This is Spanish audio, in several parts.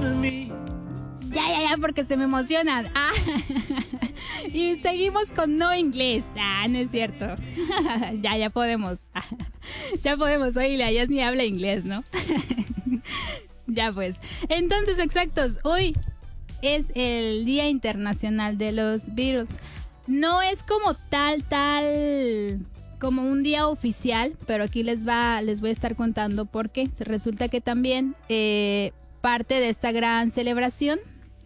Ya, porque se me emocionan. Y seguimos con no inglés. No es cierto. Ya podemos. Ya podemos. Oye, ya ni habla inglés, ¿no? Ya pues. Entonces, exactos. Hoy es el Día Internacional de los Beatles. No es como tal, como un día oficial, pero aquí les voy a estar contando por qué. Resulta que también parte de esta gran celebración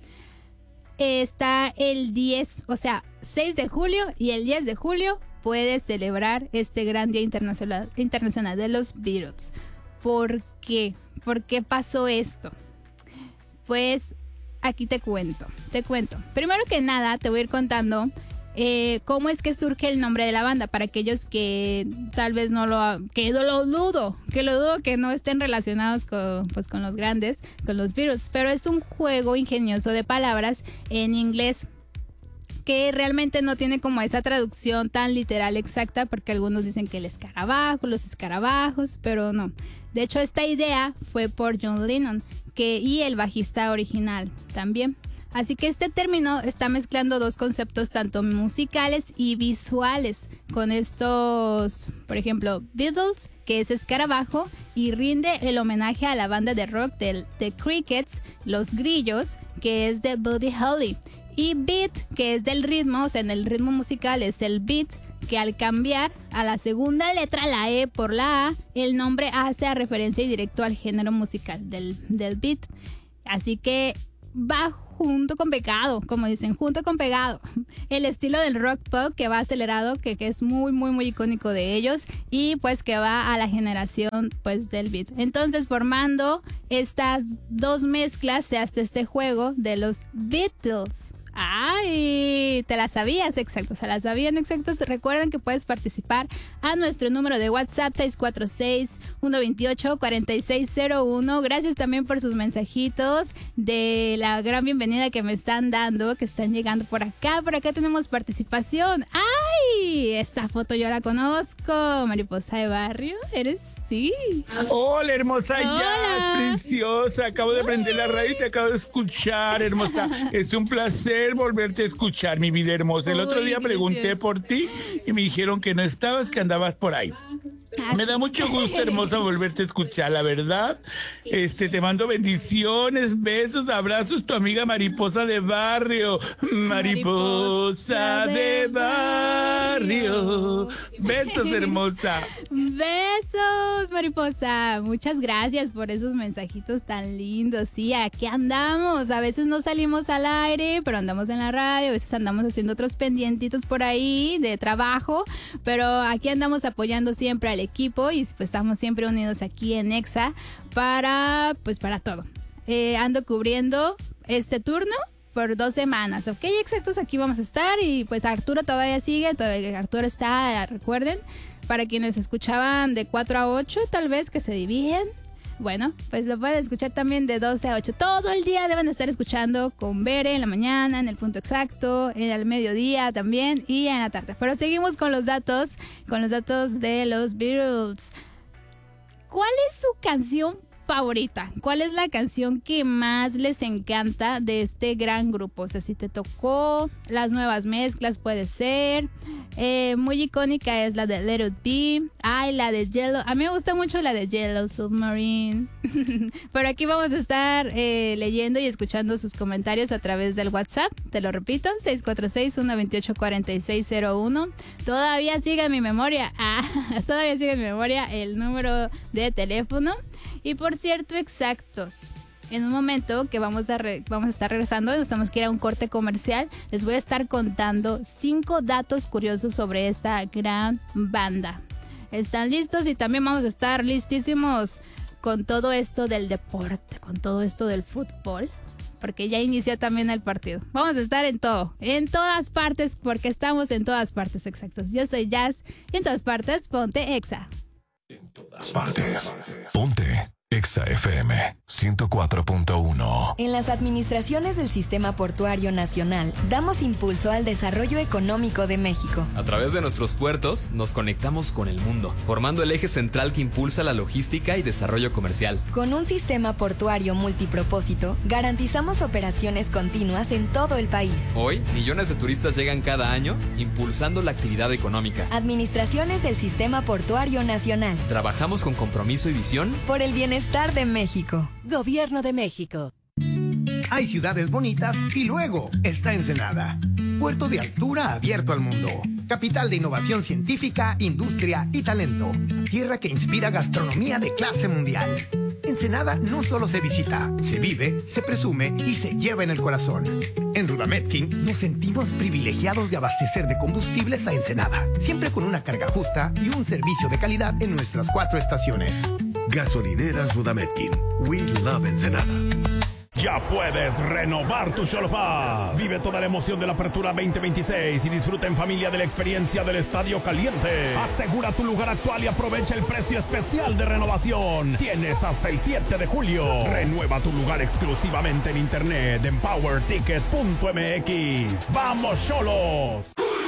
está el 10, o sea, 6 de julio y el 10 de julio puedes celebrar este gran Día Internacional de los Beatles. ¿Por qué? ¿Por qué pasó esto? Pues aquí te cuento. Primero que nada, te voy a ir contando cómo es que surge el nombre de la banda, para aquellos que tal vez que lo dudo que no estén relacionados con los grandes, con los Beatles, pero es un juego ingenioso de palabras en inglés que realmente no tiene como esa traducción tan literal exacta, porque algunos dicen que el escarabajo, los escarabajos, pero no. De hecho, esta idea fue por John Lennon y el bajista original también. Así que este término está mezclando dos conceptos tanto musicales y visuales con estos, por ejemplo, Beatles, que es escarabajo, y rinde el homenaje a la banda de rock de Crickets, Los Grillos, que es de Buddy Holly, y beat, que es del ritmo, o sea, en el ritmo musical es el beat, que al cambiar a la segunda letra, la E por la A, el nombre hace a referencia y directo al género musical del beat. Así que va junto con pegado, como dicen, junto con pegado. El estilo del rock pop que va acelerado, que es muy, muy, muy icónico de ellos, y pues que va a la generación pues del beat. Entonces, formando estas dos mezclas, se hace este juego de los Beatles. ¡Ay! ¿Te la sabías? Exacto, se la sabían exactos. Recuerden que puedes participar a nuestro número de WhatsApp 646-128-4601. Gracias también por sus mensajitos de la gran bienvenida que me están dando, que están llegando por acá. Por acá tenemos participación. ¡Ay! Esa foto yo la conozco. Mariposa de Barrio, ¿eres? Sí. Hola, hermosa. Hola. Ya, preciosa. Acabo de prender la radio y te acabo de escuchar, hermosa. Es un placer volverte a escuchar, mi vida hermosa. El otro día pregunté por ti y me dijeron que no estabas, que andabas por ahí. Me da mucho gusto, hermosa, volverte a escuchar, la verdad. Te mando bendiciones, besos, abrazos, tu amiga Mariposa de Barrio. Mariposa de Barrio. Besos, hermosa. Besos, Mariposa. Muchas gracias por esos mensajitos tan lindos. Sí, aquí andamos. A veces no salimos al aire, pero andamos en la radio. A veces andamos haciendo otros pendientitos por ahí de trabajo, pero aquí andamos apoyando siempre al equipo y pues estamos siempre unidos aquí en Exa para todo. Ando cubriendo este turno por 2 semanas, ¿ok? Exactos, aquí vamos a estar y pues Arturo todavía sigue, Arturo está, recuerden, para quienes escuchaban de 4 a 8, tal vez que se dividen. Bueno, pues lo pueden escuchar también de 12 a 8. Todo el día deben estar escuchando con Bere en la mañana, en el punto exacto, en el mediodía también y en la tarde. Pero seguimos con los datos de los Beatles. ¿Cuál es su canción favorita? ¿Cuál es la canción que más les encanta de este gran grupo? O sea, si te tocó las nuevas mezclas, puede ser. Muy icónica es la de Let It Be. Ay, la de Yellow. A mí me gusta mucho la de Yellow Submarine. Pero aquí vamos a estar leyendo y escuchando sus comentarios a través del WhatsApp. Te lo repito, 646-128-4601. Todavía sigue en mi memoria. Todavía sigue en mi memoria el número de teléfono. Y por cierto, exactos, en un momento que vamos a estar regresando, nos tenemos que ir a un corte comercial, les voy a estar contando 5 datos curiosos sobre esta gran banda. ¿Están listos? Y también vamos a estar listísimos con todo esto del deporte, con todo esto del fútbol, porque ya inició también el partido. Vamos a estar en todo, en todas partes, porque estamos en todas partes, exactos. Yo soy Jazz y en todas partes, ponte Exa. En todas partes, ponte Exa FM 104.1. En las administraciones del Sistema Portuario Nacional, damos impulso al desarrollo económico de México. A través de nuestros puertos, nos conectamos con el mundo, formando el eje central que impulsa la logística y desarrollo comercial. Con un sistema portuario multipropósito, garantizamos operaciones continuas en todo el país. Hoy, millones de turistas llegan cada año, impulsando la actividad económica. Administraciones del Sistema Portuario Nacional. Trabajamos con compromiso y visión por el bienestar de México. Gobierno de México. Hay ciudades bonitas y luego está Ensenada. Puerto de altura abierto al mundo. Capital de innovación científica, industria y talento. Tierra que inspira gastronomía de clase mundial. Ensenada no solo se visita, se vive, se presume y se lleva en el corazón. En Rudametkin nos sentimos privilegiados de abastecer de combustibles a Ensenada, siempre con una carga justa y un servicio de calidad en nuestras 4 estaciones. Gasolineras Rudametkin. We love Ensenada. Ya puedes renovar tu Shuttle Pass. Vive toda la emoción de la Apertura 2026 y disfruta en familia de la experiencia del Estadio Caliente. Asegura tu lugar actual y aprovecha el precio especial de renovación. Tienes hasta el 7 de julio. Renueva tu lugar exclusivamente en internet en powerticket.mx. ¡Vamos, Xolos!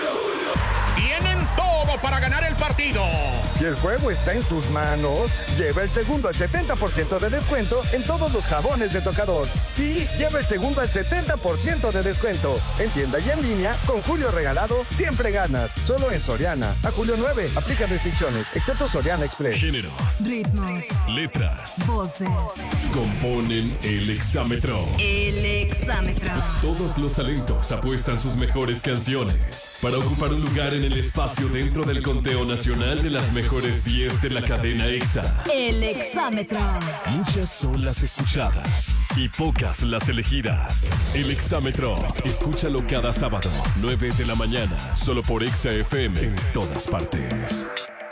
Tienen todo para ganar el partido. Si el juego está en sus manos, lleva el segundo al 70% de descuento en todos los jabones de tocador. Sí, lleva el segundo al 70% de descuento. En tienda y en línea, con Julio Regalado, siempre ganas. Solo en Soriana. A julio 9, aplica restricciones, excepto Soriana Express. Géneros, ritmos, letras, voces componen el Exámetro. El Exámetro. Todos los talentos apuestan sus mejores canciones para ocupar un lugar en el espacio dentro del conteo nacional de las mejores 10 de la cadena Exa. El Exámetro. Muchas son las escuchadas y pocas las elegidas. El Exámetro. Escúchalo cada sábado, 9 de la mañana, solo por Exa FM en todas partes.